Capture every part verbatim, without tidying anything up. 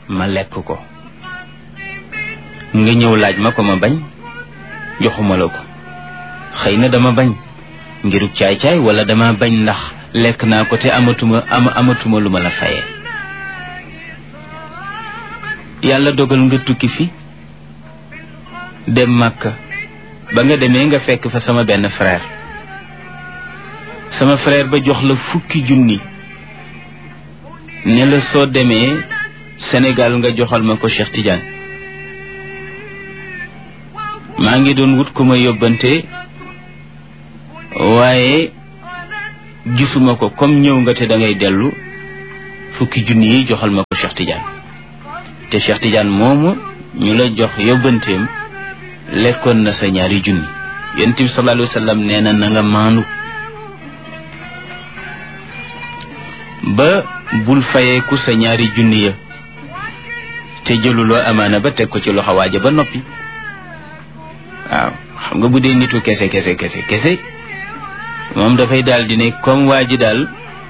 ma lekk ko nga ñëw laaj ma ko ma bañ joxuma la ko xëy na dama bañ ngiruk caay-caay wala dama bañ ndax lekk naa ko te amatuma am amatuma lu ma la fayee yàlla dogal nga tukki fi dem Makka ba nga demee nga fekk fa sama benn frère sama frère ba jox la fukki junni ne la soo demee Sénégal nga joxal ma ko Cheikh Tidiane maa ngi doon wut ku ma yóbbante waaye gisuma ko comme ñëw nga te da ngay dellu fukki junni yi joxal ma ko Cheikh Tidiane te Cheikh Tidiane moomu ñu la jox yóbbanteem lekkoon na sa ñaari junni yonent bi sallallahu alayhi wa sallam nee na na nga maandu ba bul fayeeku sa ñaari junni ya te jëluloo amaana ba teg ko ci loxo waaja ba noppi waaw xam nga bu dee nitu kese kese kese kese moom dafay daal di ne comme waa ji daal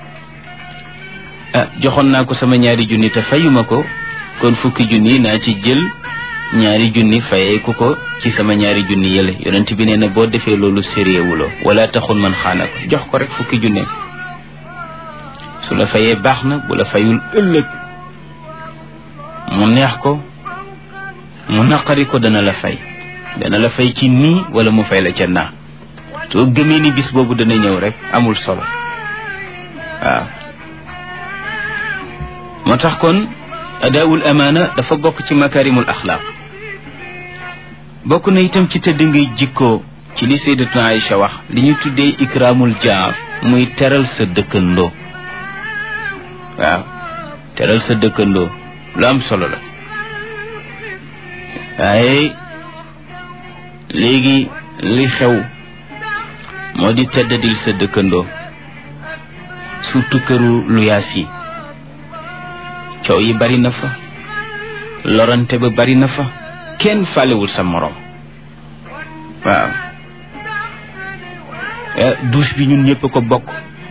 ah joxoon naa ko sama ñaari junni te fayuma ko kon fukki junni naa ci jël ñaari junni fayeeku ko ci sama ñaari junni yële yonent bi nee na boo defee loolu sériewuloo wala taxul man xaana ko jox ko rek fukki junne su la fayee baax na bu la fayul ëllëg mu neex ko mu naqari ko dana la fay dana la fay ci nii wala mu fay la ca naa soo gëmee ni bis boobu dana ñëw rek amul solo waaw moo tax kon adaawul amaana dafa bokk ci makarimul axlaaq bokk na itam ci tëdd ngay jikkoo ci li sayyidatuna Aïcha wax li ñu tuddee ikraamul jaar muy teral sa dëkkandoo waaw teral sa dëkkandoo lu am solo la waaye léegi li xew moo di teddadil sa dëkkandoo surtout këru luyaas yi coow yi bari na fa lorante ba bari na fa kenn falewul sa morom waaw douche bi ñun ñëpp ko bokk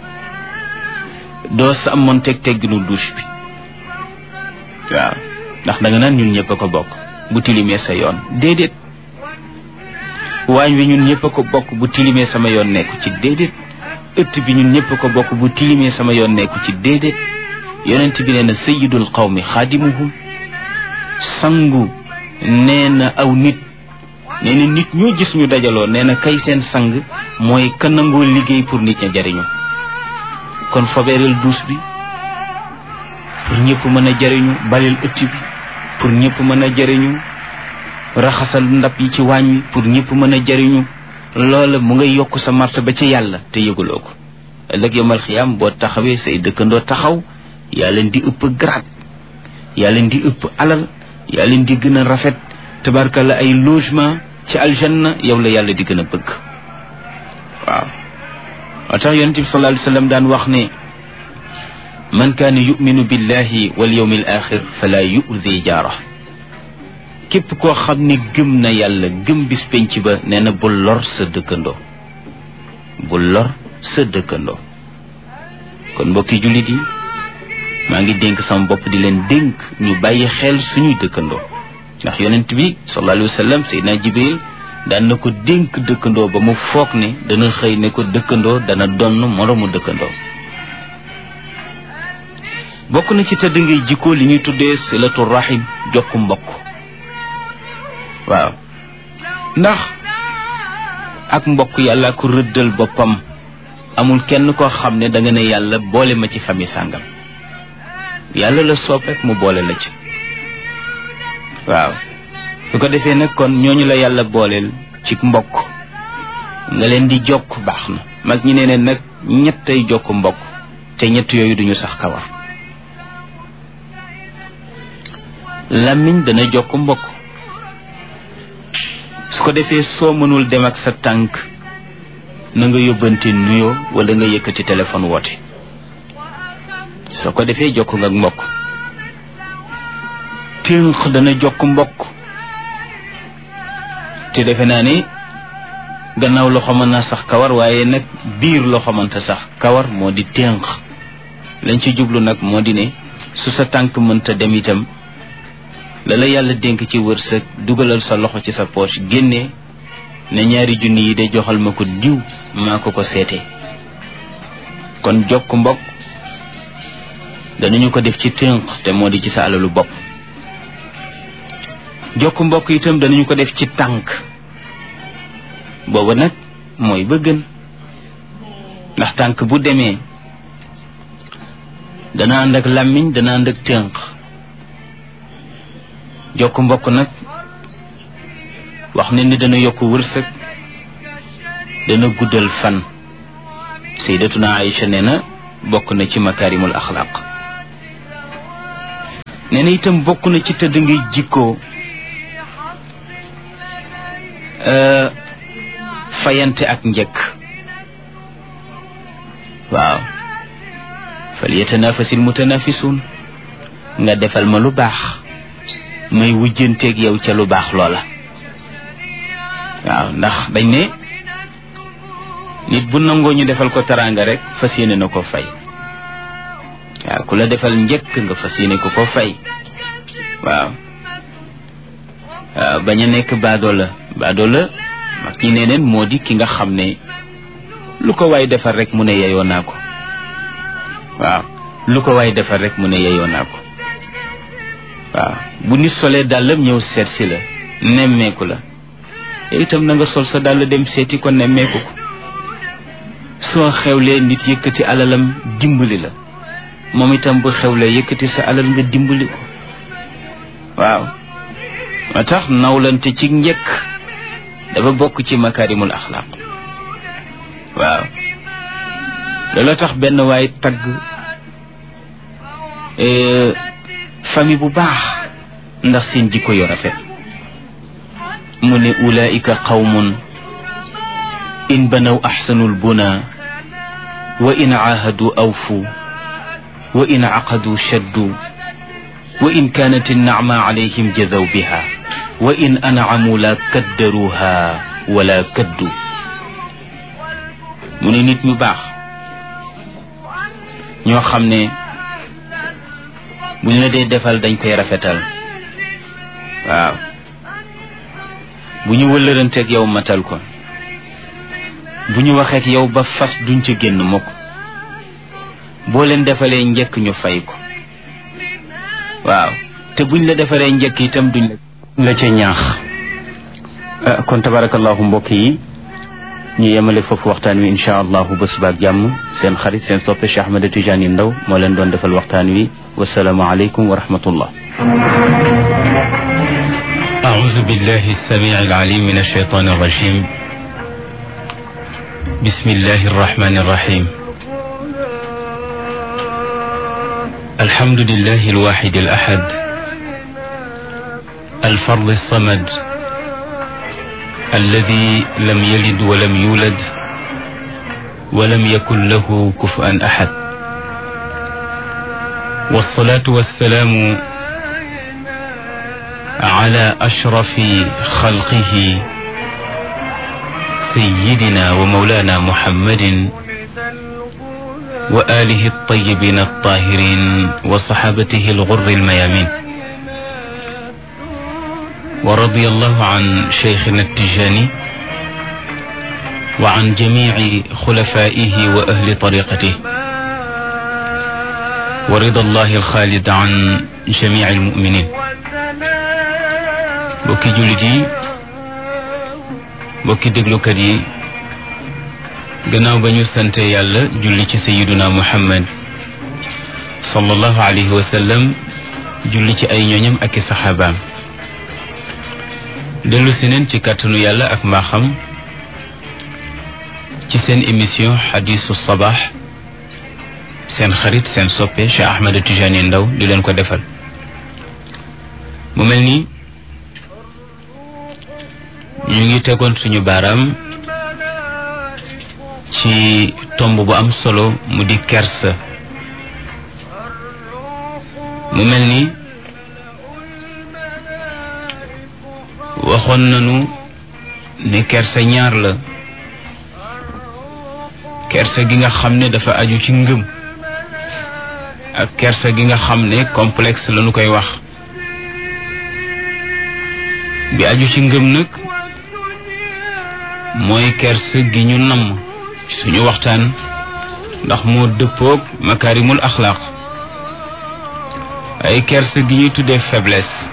doo sa amoon teg tegginu douche bi waaw ndax da nga naan ñun ñëpp ko bokk bu tilimee sa yoon déedéet waañ wi ñun ñëpp ko bokk bu tilimee sama yoon nekku ci déedéet ëtt bi ñun ñëpp ko bokk bu tilimee sama yoon nekku ci déedéet yonent bi nee na sayyidul qawmi xaadimuhum sangu nee na aw nit nee na nit ñoo gis ñu dajaloo nee na kay seen sang mooy ka nangoo liggéey pour nit ña jariñu kon fobeereel duus bi pour ñëpp mën a jariñu baleel ëtt bi pour ñëpp mën a jariñu raxasal ndab yi ci waañ wi pour ñëpp mën a jariñu loola mu ngay yokk sa martaba ci yàlla te yëguloo ko ëllëg yawmal xiyaam boo taxawee say dëkkandoo taxaw yaa leen di ëpp grade yaa leen di ëpp alal yaa leen di gën a rafet tabarkalla ay logement ci aljanna yow la yàlla di gën a bëgg waaw moo tax yonent bi sallallahu alayhi wa sallam daan wax ne man kaana yuminu billahi wal yawmi al axir fala yu'di jaara képp koo xam ne gëm na yàlla gëm bis penc ba nee na bul lor sa dëkkandoo bul lor sa dëkkandoo kon mbokki jullit yi maa ngi dénk sama bopp di leen dénk ñu bàyyi xel suñuy dëkkandoo ndax yonent bi sallallahu alayhi wa sallam Seydina Jibril daan na ko dénk dëkkandoo ba mu foog ne dana xëy ne ko dëkkandoo dana donn moroomu dëkkandoo bokk na ci tëdd ngay jikkoo li ñuy tuddee silatu rahim jokku mbokk waaw ndax ak mbokk yàlla ko rëddal boppam amul kenn koo xam ne da nga ne yàlla boole ma ci famille sàngam yàlla la soob rek mu boole la ci waaw su ko defee nag kon ñooñu la yàlla booleel ci mbokk nga leen di jokk baax na mag ñi ne neen nag ñettay jokk mbokk te ñett yooyu duñu sax kawar làmmiñ dana jokk mbokk su ko defee soo mënul dem ak sa tànk na nga yóbbante nuyoo wala nga yëkkati téléphone woote soo ko defee jokk nga ak mbokk ténq dana jokk mbokk te defe naa ni gannaaw loxo mën na sax kawar waaye nag biir loxo mënta sax kawar moo di ténq lañ ci jublu nag moo di ne su sa tànk mënta dem itam la la yàlla dénk ci wërsëg dugalal sa loxo ci sa poche génne ne ñaari junni yi de joxal ma ko diw maa ko ko seete. kon jokk mbokk danañu ko def ci tënk te moo di ci sa alalu bopp. jokk mbokk itam danañu ko def ci tànk boobu nag mooy ba gën ndax tànk bu demee dana ànd ak làmmiñ dana ànd ak tënk. jokk mbokk nag wax ne ni dana yokk wërsëg dana guddal fan. sayyidatuna Aïcha nee na bokk na ci makaarimul axlaaq. nee na itam bokk na ci tëdd ngay jikkoo fayante ak njëkk. waaw falyatanafasil mutanafisuun nga defal ma lu baax may wujjanteeg yow ca lu baax loola. waaw ndax dañ ne nit bu nangoo ñu defal ko teraanga rek fas yéene na ko fay. waaw ku la defal njëkk nga fas yéene ko ko fay. waaw waaw bañ a nekk baadoola baadoola mag ñi nee neen moo di ki nga xam ne lu ko waay defal rek mu ne yeyoo naa ko. waaw lu ko waay defal rek mu ne yeyoo naa ko. waaw bu nit solee dàllam ñëw seet si la nemmeeku la te itam na nga sol sa dàll dem seeti ko nemmeeku ko. soo xewlee nit yëkkati alalam dimbali la moom itam bu xewlee yëkkati sa alal nga dimbali ko. waaw moo tax nawlante ci njëkk dafa bokk ci makaarimul axlaaq. waaw looloo tax benn waay tagg famille bu baax ndax seen jikko yu rafet. mu ne ulaika qawmun in banaw axsanul buna wa in aahadu awfu wa in aqadu shaddu wa in kaanat innacma calayhim jazaw biha wa in ancamu la kaddaruha wala kaddu. mu ne nit ñu baax ñoo xam ne bu ñu la dee defal dañ koy rafetal. waaw bu ñu wëllëranteeg yow matal ko. bu ñu waxeek yow ba fas duñ ca génn mukk. boo leen defalee njëkk ñu fay ko. waaw te buñ la defalee njëkk itam duñ la ca ñaax. kon tabarakallahu mbokk yi ñu yemale foofu waxtaan wi insha allahu ba subaak jàmm. seen xarit seen soppe Cheikh Ahmed Tidiane Ndao moo leen doon defal waxtaan wi. wasalaamu aleykum wa rahmatullah. أعوذ بالله السميع العليم من الشيطان الرجيم. بسم الله الرحمن الرحيم. الحمد لله الواحد الأحد الفرد الصمد الذي لم يلد ولم يولد ولم يكن له كفوا أحد. والصلاة والسلام على أشرف خلقه سيدنا ومولانا محمد وآله الطيبين الطاهرين وصحابته الغر الميامين. ورضي الله عن شيخنا التجاني وعن جميع خلفائه وأهل طريقته ورضا الله الخالد عن جميع المؤمنين. bokki jullit yi bokki déglukat yi gannaaw ba ñu sante yàlla julli ci sayiduna muhammad sallallahu alayhi wa sallam julli ci ay ñooñam ak i saxaabaam dellu si neen ci kàttanu yàlla ak mbaaxam ci seen émission xadisu sabaax seen xarit seen soppe Cheikh Ahmed Tidiane Ndao di leen ko defal. mu mel ni ñu ngi tegoon suñu baaraam ci tomb bu am solo mu di kersa. mu mel ni waxoon nañu ne kersa ñaar la. kersa gi nga xam ne dafa aju ci ngëm ak kersa gi nga xam ne complexe lañu koy wax. bi aju ci ngëm nag mooy kersa gi ñu namm ci suñu waxtaan ndax moo dëppoog makaarimul axlaaq ay kersa gi ñuy tuddee faiblesse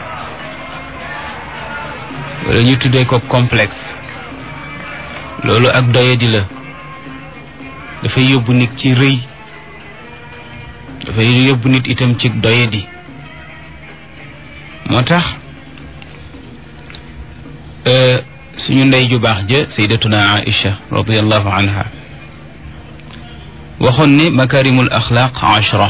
wala ñu tuddee ko complexe loolu ak doyadi la dafay yóbbu nit ci rëy dafay yóbbu nit itam ci doyadi moo tax suñu ndey ju baax ja sayyidatuna Aïcha radiyallahu anha waxoon ne makarimul axlaaq ashra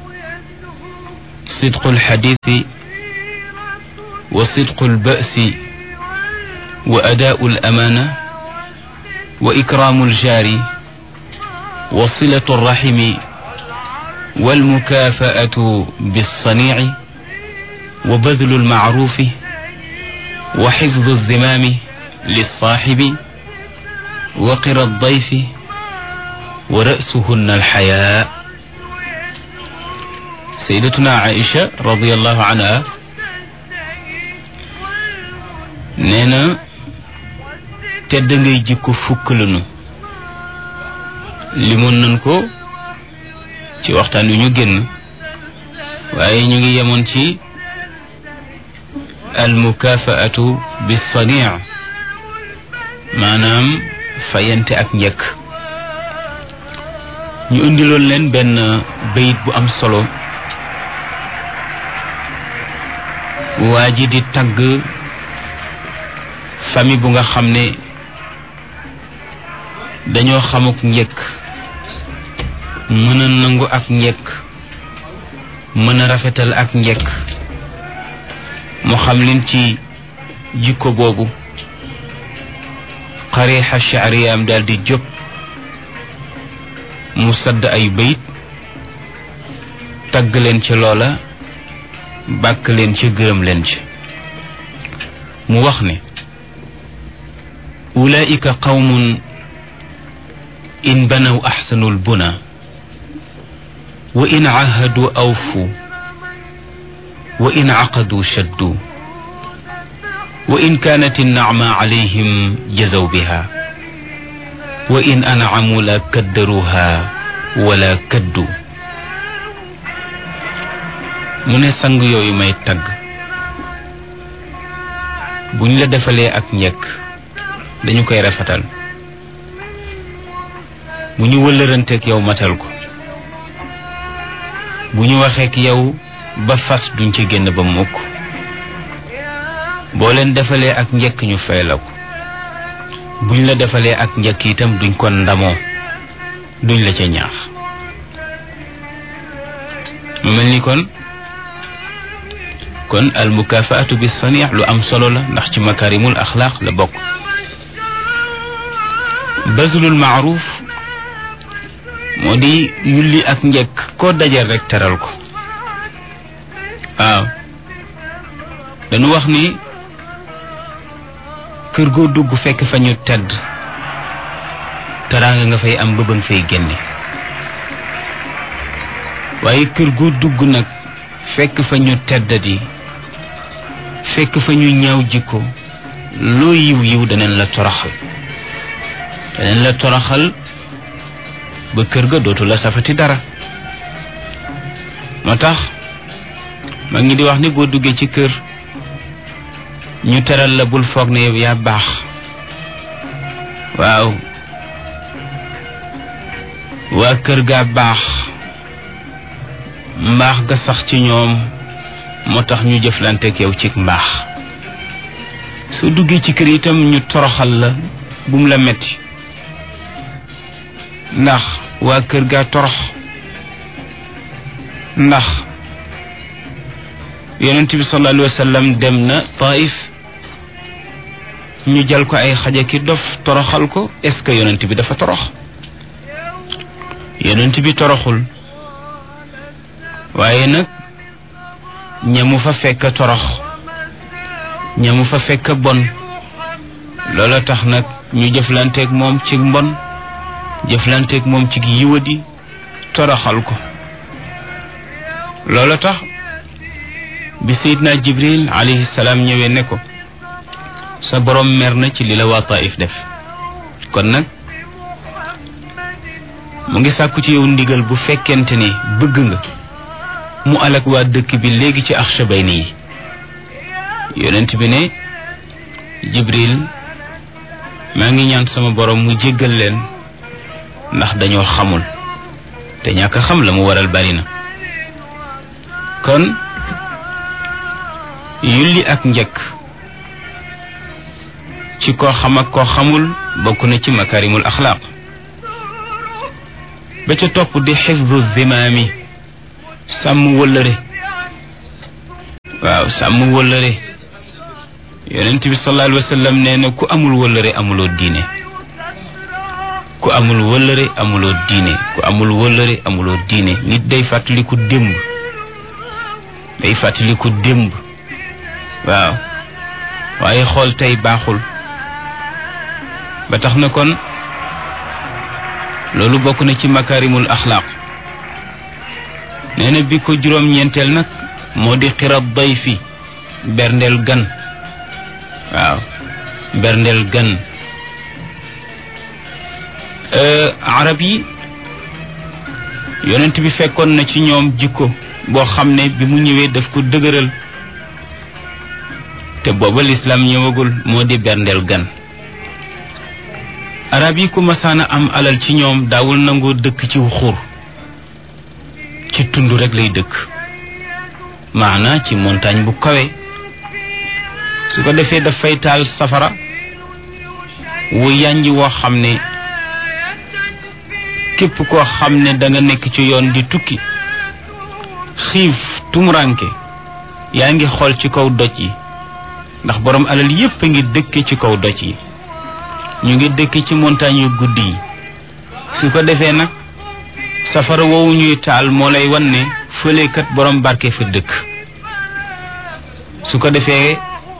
sidqul xadiisi wa sidqul ba'si wa adaa'ul amaana wa ikraamul jaari wa silatul raximi wal mukaafaatu bis-saniici wa badlul macruufi wa xifdu zimaami lissaaxibi wa qira dayfi wa ra'suhunna alxayaa. sayyidatuna Aïcha radiyallahu anha nee na tedd ngay jikko fukk lanu limoon nañ ko ci waxtaan wi ñu génn waaye ñu ngi yemoon ci almukaafaatu bissanii maanaam fayante ak njëkk. ñu indiloon leen benn bayit bu am solo waa ji di tagg famille bu nga xam ne dañoo xamuk njëkk mën a nangu ak njëkk mën a rafetal ak njëkk mu xam leen ci jikko boobu xariixa shaariyaam daal di jóg mu sadd ay bayit tagg leen ci loola bàkk leen ci gërëm leen ci mu wax ne ulaa'ika qawmun in banaw axsanul buna wa in ahadu awfu wa in aqadu shaddu wa in kaanat innacma calayhim jazaw biha wa in ancamu la kaddaruha wala kaddu. mu ne sang yooyu may tagg buñ la defalee ak njëkk dañu koy rafetal bu ñu wëllëranteeg yow matal ko bu ñu waxeek yow ba fas duñ ci génn ba mukk boo leen defalee ak njëkk ñu fay la ko buñ la defalee ak njëkk itam duñ ko ndamoo duñ la ca ñaax. mu mel ni kon kon al mukaafaatu bis sanii lu am solo la ndax ci makaarimul axlaaq la bokk. bazlul maaruf moo di yulli ak njëkk koo dajal rek teral ko. waaw dañu wax ni kër goo dugg fekk fa ñu tedd teraanga nga fay am ba nga fay génne waaye kër goo dugg nag fekk fa ñu teddadi fekk fa ñu ñaaw jikko loo yiw yiw danañ la toroxal danañ la toroxal ba kër ga dootu la safati dara. moo tax mag ñi di wax ni boo duggee ci kër ñu teral la bul foog ne yow yaa baax. waaw waa kër gaa baax mbaax ga sax ci ñoom moo tax ñu jëflanteek yow ci mbaax. soo duggee ci kër itam ñu toroxal la bum la metti ndax waa kër gaa torox. ndax yonent bi sallallahu alayhi wa sallam dem na Taif ñu jël ko ay xaja ki dof toroxal ko. est-ce que yonent bi dafa torox? yonent bi toroxul waaye nag ñamu fa fekk torox ñamu fa fekk bon loola tax nag ñu jëflanteeg moom ci mbon jëflanteeg moom ci yiwadi toroxal ko. loola tax bi Seydina Jibril alayhi salaam ñëwee ne ko sa borom mer na ci li la waa Taif def kon nag mu ngi sàkku ci yow ndigal bu fekkente ne bëgg nga mu alak waa dëkk bi léegi ci Axshabayni yi yonent bi ne Jibril maa ngi ñaan sama borom mu jéggal leen ndax dañoo xamul te ñàkk a xam la mu waral bari na kon yulli ak njëkk ci koo xam ak koo xamul bokk na ci makarimul axlaaq ba ca topp di xifdu zimaami sàmm wëllëre waaw sàmm wëllëre yonent bi sallallahu alayhi wa sallam nee na ku amul wëllëre amuloo diine ku amul wëllëre amuloo diine ku amul wëllëre amuloo diine nit day fàttaliku démb day fàttaliku démb waaw waaye xool tey baaxul ba tax na kon loolu bokk na ci makarimul axlaaq nee na bi ko juróom-ñeenteel nag moo di xirab dayfi berndeel gan waaw berndeel gan arab yi yonent bi fekkoon na ci ñoom jikko boo xam ne bi mu ñëwee daf ko dëgëral te booba lislaam ñëwagul moo di berndeel gan arab yi ku masaana am alal ci ñoom daawul nangoo dëkk ci xur ci tund rek lay dëkk maana ci montagne bu kawe su ko defee dafay taal safara wu yànji woo xam ne képp koo xam ne danga nekk ci yoon di tukki xiif tumuranke yaa ngi xool ci kaw doj yi ndax borom alal yépp a ngi dëkke ci kaw doj yi ñu ngi dëkk ci montagne yu guddi yi su ko defee nag safara woowu ñuy taal moo lay wan ne fëlekat borom barke fa dëkk su ko defee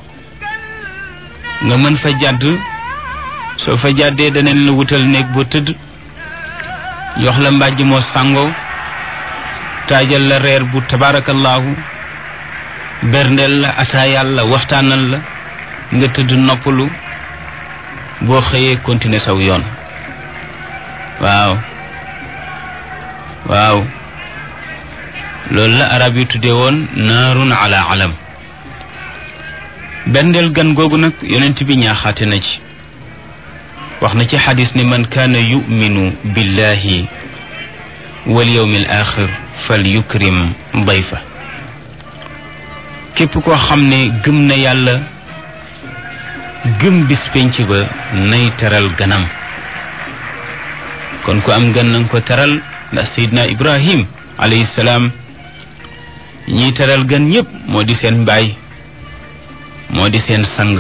nga mën fa jàdd soo fa jàddee daneen la wutal néeg boo tëdd jox la mbàjj moo sàngoo taajal la reer bu tabaarakallaahu berndeel la ataayal la waxtaanal la nga tëdd noppalu boo xëyee continuer saw yoon waaw waaw loolu la arab yi tuddee woon naarun ala alam berndeel gan googu nag yonent bi ñaaxaate na ci wax na ci xadis ne man kaana yuminu billahi wal yawmil axir fal yukrim dayfa képp koo xam ne gëm na yàlla gëm bis penc ba nay teral ganam kon ku am gan nanga ko teral ndax Seydina Ibrahim alayhi salaam ñiy teral gan ñépp moo di seen baay moo di seen sang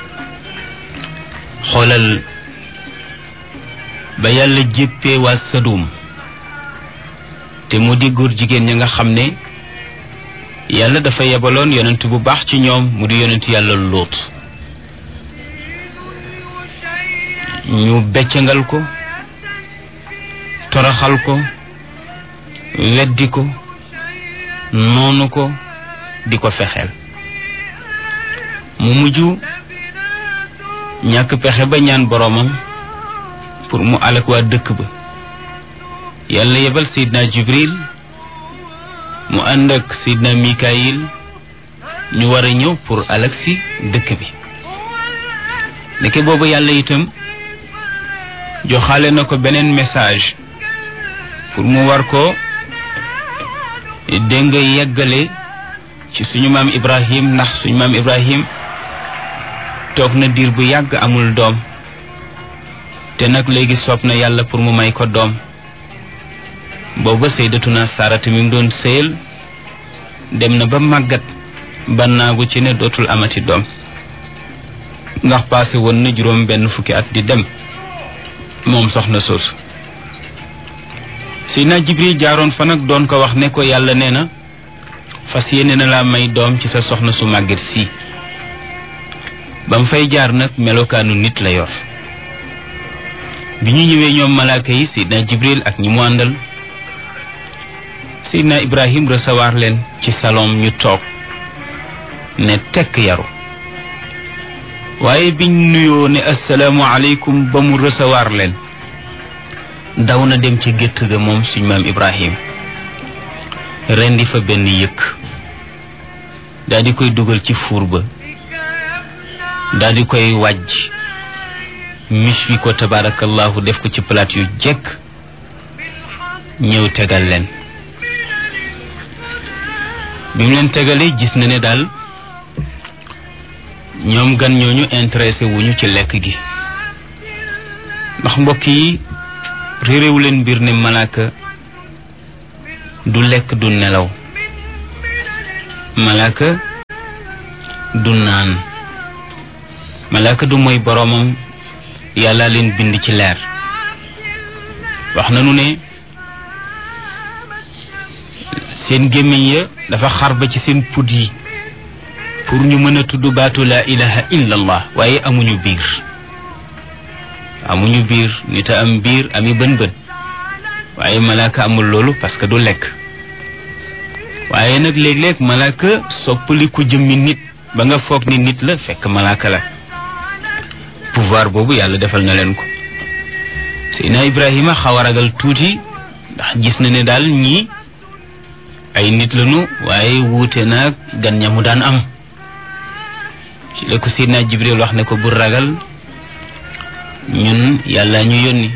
xoolal ba yàlla jéppee waa Sadum te mu di góor jigéen ña nga xam ne yàlla dafa yebaloon yonent bu baax ci ñoom mu di yonent yàlla Luut ñu beccangal ko toroxal ko weddi ko noonu ko di ko fexeel mu mujj ñàkk pexe ba ñaan boroomam pour mu alak waa dëkk ba yàlla yebal Seydina Jibril mu ànd ak Seydina Mikaayil ñu war a ñëw pour alak si dëkk bi ndeke boobu yàlla itam joxaale na ko beneen message pour mu war ko dégg nga yeggale ci suñu maam Ibrahim ndax suñu maam Ibrahim toog na diir bu yàgg amul doom te nag léegi soob na yàlla pour mu may ko doom booba Sayyidatuna Sarata mi mu doon sëyal dem na ba màggat ba naagu ci ne dootul amati doom ndax passé woon na juróom benn fukki at di dem moom soxna soosu Seydina Jibril jaaroon fa nag doon ko wax ne ko yàlla nee na fas yéene na laa may doom ci sa soxna su màgget si ba mu fay jaar nag melokaanu nit la yor bi ñu ñëwee ñoom malaaka yi Seydina Jibril ak ñi mu àndal Seydina Ibrahim recevoir leen ci salon ñu toog ne tekk yaru waaye biñ nuyoo ne assalaamu aleykum ba mu recevoir leen daw na dem ci gétt ga moom suñ maam Ibrahim rendi fa benn yëkk daal di koy dugal ci fuur ba daal di koy wàjj mis wi ko tabarakallahu def ko ci palaat yu jekk ñëw tegal leen bi mu leen tegalee gis na ne daal ñoom gan ñooñu intéressé wuñu ci lekk gi ndax mbokk yi réeréewu leen mbir ne malaaka du lekk du nelaw malaaka du naan malaaka du mooy boroomam yàlla leen bind ci leer wax nañu ne seen gémmiñ ya dafa xar ba ci seen put yi pour ñu mën a tudd baatu laa ilaha illa allah waaye amuñu biir amuñu biir nit a am biir ami bën bën waaye malaaka amul loolu parce que du lekk waaye nag léeg-léeg malaaka soppali ko jëmmi nit ba nga foog ni nit la fekk malaaka la pouvoir boobu yàlla defal na leen ko Seydina Ibrahima xaw a ragal tuuti ndax gis na ne daal ñii ay nit lañu waaye wuute naag gan ña mu daan am ci la ko Seydina Jibril wax ne ko bu ragal ñun yàlla ñu yónni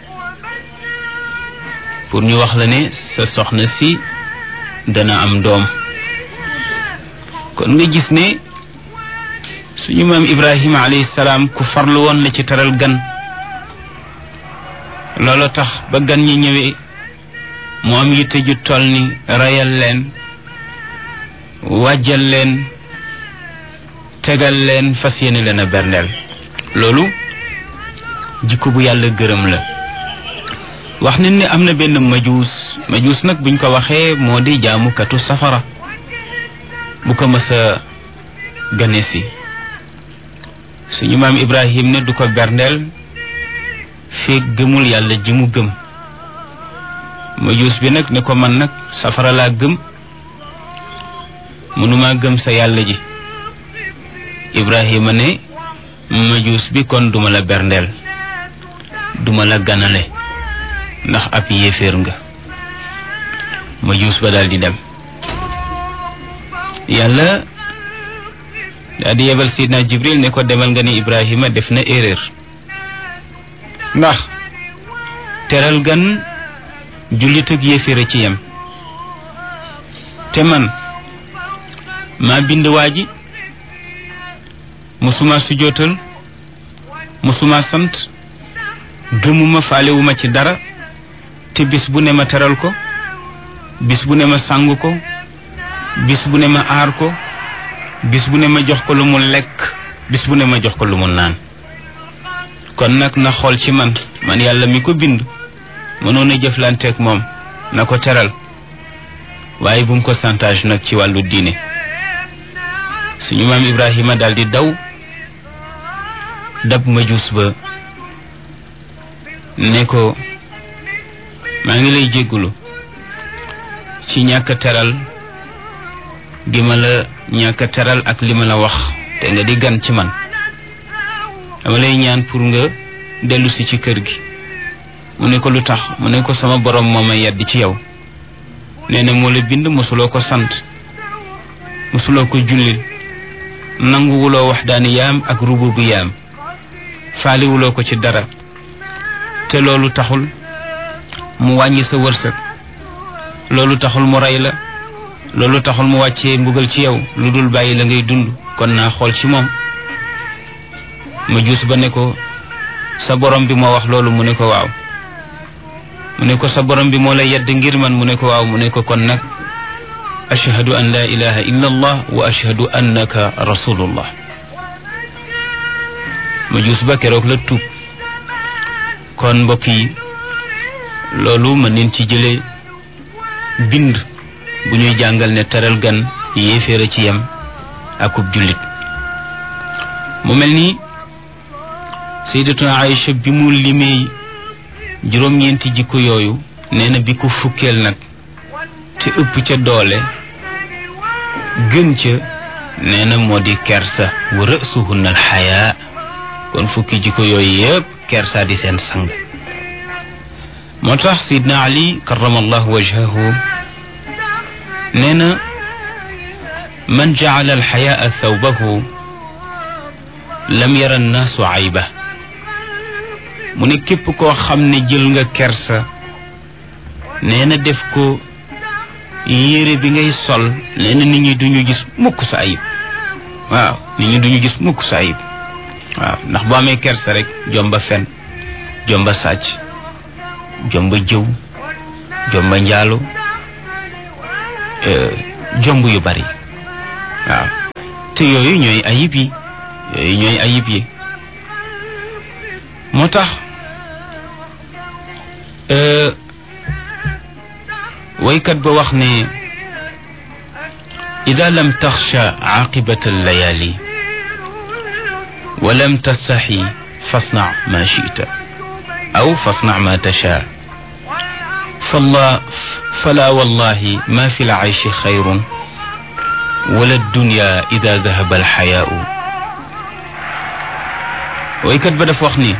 pour ñu wax la ne sa soxna si dana am doom kon nga gis ne suñu maam Ibrahima alayhi salaam ku farlu woon la ci teral gan loolu tax ba gan ñi ñëwee mu am yitte ju toll ni rayal leen wàjjal leen tegal leen fas yéene leen a berndeel loolu jikko bu yàlla gërëm la wax nañ ne am na benn majuus majuus nag buñ ko waxee moo di jaamukatu safara bu ko mës a gane si suñu maam Ibrahim ne du ko berndeel feek gëmul yàlla ji mu gëm majuus bi nag ne ko man nag safara laa gëm mënuma gëm sa yàlla ji Ibrahima ne majuus bi kon duma la berndeel duma la ganale ndax ab yéeféer nga majuus ba daal di dem yàlla daal di yebal Seydina Jibril ne ko demal nga ne Ibrahima def na erreur ndax teral gan jullit ak yéeféer ci yem te man maa bind waa ji musuma sujootal musuma sant gëmuma faalewuma ci dara te bis bu ne ma teral ko bis bu ne ma sàng ko bis bu ne ma aar ko bis bu ne ma jox ko lu mu lekk bis bu ne ma jox ko lu mu naan kon nag na xool ci man man yàlla mi ko bind mënoon a jëflanteeg moom na ko teral waaye bu mu ko santage nag ci wàllu diine suñu maam Ibrahima daal di daw dab majuus ba ne ko maa ngi lay jéggulu ci ñàkk teral gi ma la ñàkk teral ak li ma la wax te nga di gan ci man dama lay ñaan pour nga dellu si ci kër gi mu ne ko lu tax mu ne ko sama borom moo ma yedd ci yow nee na moo la bind mosuloo ko sant mosuloo ko jullil nanguwuloo waxdaaniyaam ak rububiyaam faaliwuloo ko ci dara te loolu taxul mu wàññi sa wërsëg loolu taxul mu rey la loolu taxul mu wàccee mbugal ci yow lu dul bàyyi la ngay dund kon naa xool ci moom majuus ba ne ko sa borom bi moo wax loolu mu ne ko waaw mu ne ko sa borom bi moo la yedd ngir man mu ne ko waaw mu ne ko kon nag ashhadu an la ilaha illa allah wa ashhadu annaka rasulullah majuus ba keroog la tuub kon mbokk yi loolu mën neen ci jële bind bu ñuy jàngal ne teral gan yéeféer ci yem akub jullit mu mel ni sayyidatuna Aïcha bi mu limee juróom-ñeenti jikko yooyu nee na bi ko fukkeel nag te ëpp ca doole gën ca nee na moo di kersa wa ra'suhunna alxayaa kon fukki jikko yooyu yëpp kersa di seen sang moo tax sidna ali karamallahu wajhahu nee na man jacala alxayaa thawbahu lam yara annaasu ayba mu ne képp koo xam ne jël nga kersa nee na def ko yére bi ngay sol nee na nit ñi duñu gis mukk sa ayib waaw nit ñi duñu gis mukk sa ayib waaw ndax boo amee kersa rek jomba fen jomba sàcc jomba jëw jomba njaalo jomb yu bari waaw te yooyu ñooy ayib yi yooyu ñooy ayib yi moo tax waykat ba wax ne ida lam taxsha aqibata allayali wa lam tastaxi fasna ma chita aw fasna ma tasha falla fala wallahi ma fi lcayshi xayrun wala dunya ida dahaba alxayaau waykat ba dafa wax ni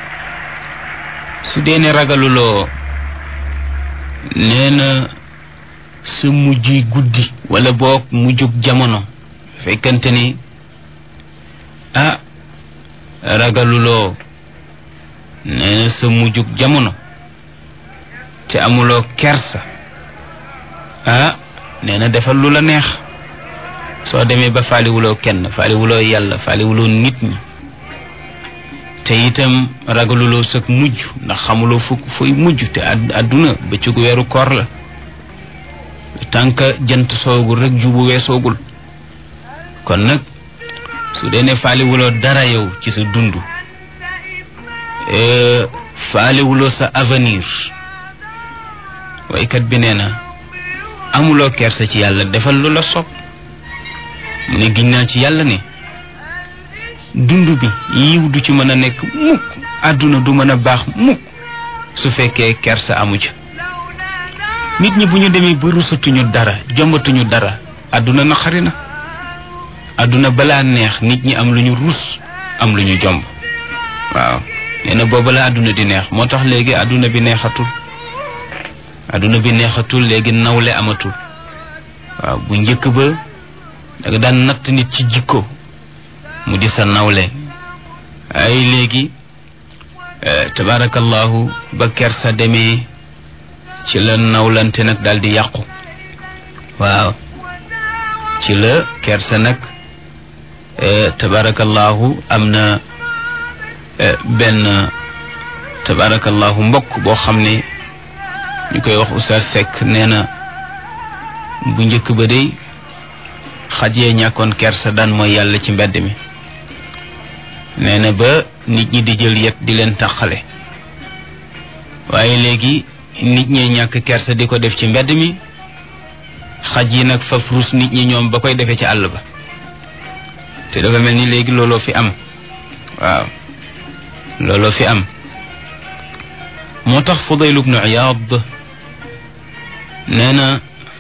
su dee ne ragaluloo nee na sa mujj guddi wala boog mujjug jamono fekkante ni ah ragaluloo nee na sa mujjug jamono te amuloo kersa ah nee na defal lu la neex soo demee ba faaliwuloo kenn faaliwuloo yàlla faaliwuloo nit ñi te itam ragaluloo sag mujj ndax xamuloo fukk fooy mujj te àdduna bëccëgu weeru koor la tànk jant soogul rek jubu weesoogul kon nag su dee ne faaliwuloo dara yow ci sa dund faaliwuloo sa avenir waykat bi nee na amuloo kersa ci yàlla defal lu la sopp mu ne giñ naa ci yàlla ne dund bi yiw du ci mën a nekk mukk àdduna du mën a baax mukk su fekkee kersa amu ca nit ñi bu ñu demee ba rusatuñu dara jombatuñu dara àdduna naqari na àdduna balaa neex nit ñi am lu ñu rus am lu ñu jomb waaw nee na booba la àdduna di neex moo tax léegi àdduna bi neexatul àdduna bi neexatul léegi nawle amatul waaw bu njëkk ba danga daan natt nit ci jikko mu di sa nawle ay léegi tabarakallahu ba kersa demee ci la nawlante nag daal di yàqu waaw ci la kersa nag tabarakallahu am na benn tabarakallahu mbokk boo xam ne ñu koy wax Oustaz Seck nee na bu njëkk ba day xaj yee ñàkkoon kersa daan mooy yàlla ci mbedd mi nee na ba nit ñi di jël yet di leen tàqale waaye léegi nit ñee ñàkk kersa di ko def ci mbedd mi xaj yi nag faf rus nit ñi ñoom ba koy defee ci àll ba te dafa mel ni léegi looloo fi am waaw looloo fi am moo tax Fudayl ibnu Iyaad nee na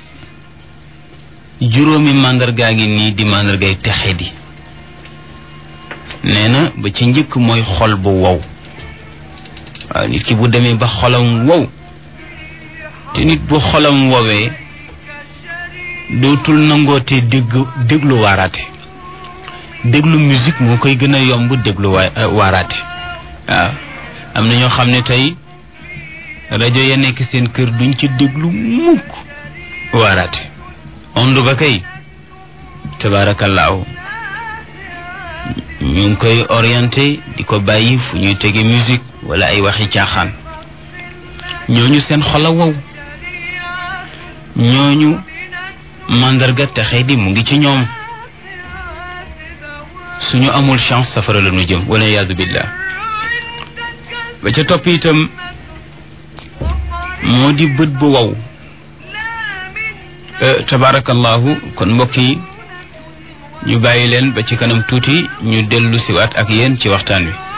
juróomi màndargaa ngi nii di màndargay texe di nee na ba ci njëkk mooy xol bu wow waaw nit ki bu demee ba xolam wow te nit bu xolam wowee dootul nangootee dégg déglu waaraate déglu musique moo koy gën a yomb déglu waaraate waaw am na ñoo xam ne tey rajo ya nekk seen kër duñ ci déglu mukk waaraate ondu ba kay tabaarakallaahu ñu ngi koy orienté di ko bàyyi fu ñuy tege musique wala ay waxi caaxaan ñooñu seen xol a wow ñooñu màndarga texe di mu ngi ci ñoom suñu amul chance safara la ñu jëm wala yaadu billah ba ca topp itam moo di bët bu wow tabarakallahu kon mbokk yi ñu bàyyi leen ba ci kanam tuuti ñu dellu siwaat ak yéen ci waxtaan wi